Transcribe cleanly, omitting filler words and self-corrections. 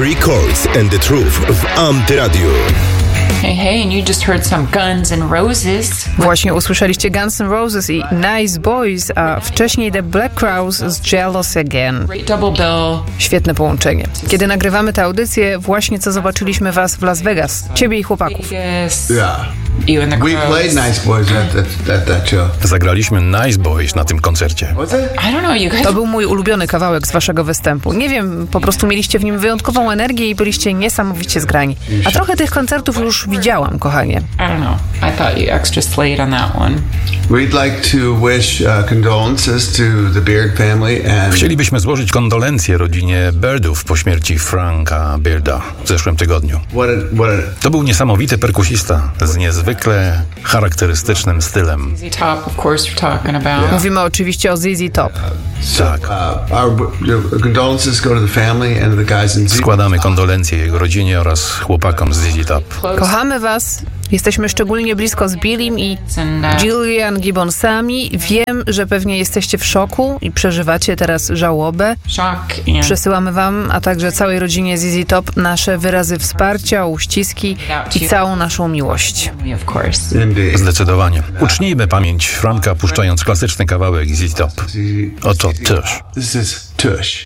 Three Chords and the Truth w Antyradiu. Hey, and you just heard some Guns N' Roses. Właśnie usłyszeliście Guns N' Roses i Nice Boys, a wcześniej The Black Crowes z Jealous Again. Great double bill. Świetne połączenie. Kiedy nagrywamy tę audycję, właśnie co zobaczyliśmy was w Las Vegas. Ciebie i chłopaków. Vegas. Yeah. You and the We Crows. played Nice Boys at that show. Zagraliśmy Nice Boys na tym koncercie. What's it? I don't know, you guys. To był mój ulubiony kawałek z waszego występu. Nie wiem, po prostu mieliście w nim wyjątkową energię i byliście niesamowicie zgrani. A trochę tych koncertów już widziałam, kochanie. I don't know. I thought you extra slayed on that one. We'd like to wish condolences to the Beard family and Chcielibyśmy złożyć kondolencje rodzinie Byrdów po śmierci Franka Bearda w zeszłym tygodniu. what a To był niesamowity perkusista z niezwykle charakterystycznym stylem. ZZ Top, of course, you're talking about. Mówimy oczywiście o ZZ Top. Tak. our condolences go to the family and to the guys in Z. Składamy kondolencje jego rodzinie oraz chłopakom z ZZ Top. Kochamy was. Jesteśmy szczególnie blisko z Billym i Gillian Gibbonsami. Wiem, że pewnie jesteście w szoku i przeżywacie teraz żałobę. Shock and Przesyłamy wam, a także całej rodzinie ZZ Top nasze wyrazy wsparcia, uściski i całą naszą miłość. of course. Indeed. Zdecydowanie. Uczcijmy pamięć Franka puszczając klasyczny kawałek ZZ Top. Oto Tush. This is Tush.